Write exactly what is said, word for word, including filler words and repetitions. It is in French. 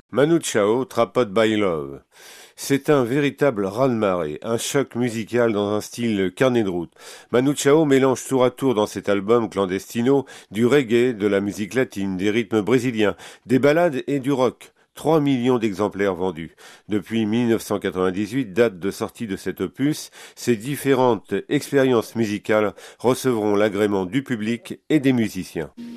Manu Chao, Trapod by Love. C'est un véritable raz-de-marée, un choc musical dans un style carnet de route. Manu Chao mélange tour à tour dans cet album clandestino du reggae, de la musique latine, des rythmes brésiliens, des ballades et du rock. Trois millions d'exemplaires vendus. Depuis mille neuf cent quatre-vingt-dix-huit, date de sortie de cet opus, ces différentes expériences musicales recevront l'agrément du public et des musiciens.